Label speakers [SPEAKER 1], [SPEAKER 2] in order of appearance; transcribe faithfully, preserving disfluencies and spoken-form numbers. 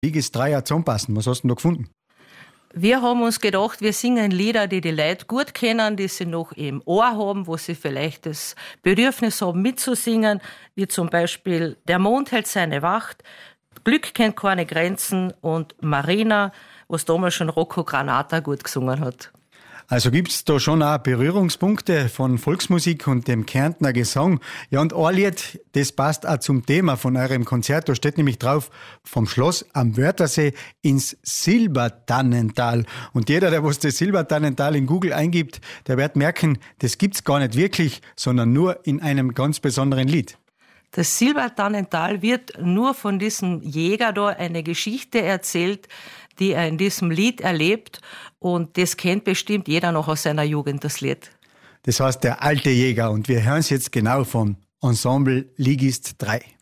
[SPEAKER 1] Ligist drei ja zusammenpassen. Was hast du denn da gefunden?
[SPEAKER 2] Wir haben uns gedacht, wir singen Lieder, die die Leute gut kennen, die sie noch im Ohr haben, wo sie vielleicht das Bedürfnis haben, mitzusingen, wie zum Beispiel Der Mond hält seine Wacht, Glück kennt keine Grenzen und Marina, was damals schon Rocco Granata gut gesungen hat.
[SPEAKER 1] Also gibt's da schon auch Berührungspunkte von Volksmusik und dem Kärntner Gesang. Ja, und ein Lied, das passt auch zum Thema von eurem Konzert. Da steht nämlich drauf, vom Schloss am Wörthersee ins Silbertannental. Und jeder, der was das Silbertannental in Google eingibt, der wird merken, das gibt's gar nicht wirklich, sondern nur in einem ganz besonderen Lied.
[SPEAKER 2] Das Silbertannental wird nur von diesem Jäger da eine Geschichte erzählt, die er in diesem Lied erlebt. Und das kennt bestimmt jeder noch aus seiner Jugend, das Lied.
[SPEAKER 1] Das heißt der alte Jäger. Und wir hören es jetzt genau vom Ensemble Ligist drei.